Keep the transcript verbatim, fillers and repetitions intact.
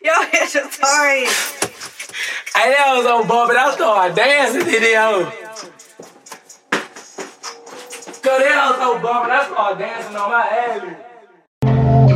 Yo, it's your sorry. Hey, that was on bumping. I started dancing to this hoe. Cause that was so bumping. I started dancing on my ass.